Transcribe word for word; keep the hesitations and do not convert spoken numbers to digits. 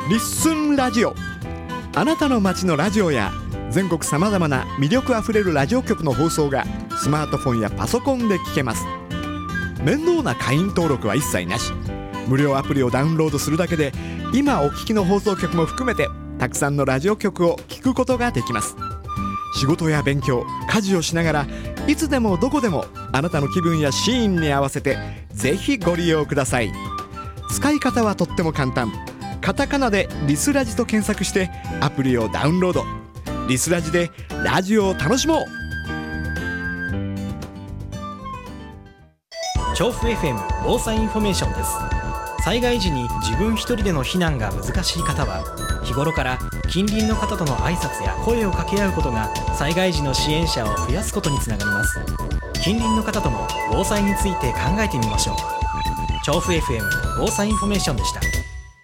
リッスンラジオ。あなたの街のラジオや全国さまざまな魅力あふれるラジオ局の放送がスマートフォンやパソコンで聞けます。面倒な会員登録は一切なし。無料アプリをダウンロードするだけで今お聞きの放送局も含めてたくさんのラジオ局を聞くことができます。仕事や勉強、家事をしながらいつでもどこでもあなたの気分やシーンに合わせてぜひご利用ください。使い方はとっても簡単。カタカナでリスラジと検索してアプリをダウンロード。リスラジでラジオを楽しもう。 調布 エフエム 防災インフォメーションです。災害時に自分一人での避難が難しい方は日頃から近隣の方との挨拶や声を掛け合うことが災害時の支援者を増やすことにつながります。近隣の方とも防災について考えてみましょう。調布 エフエム 防災インフォメーションでした。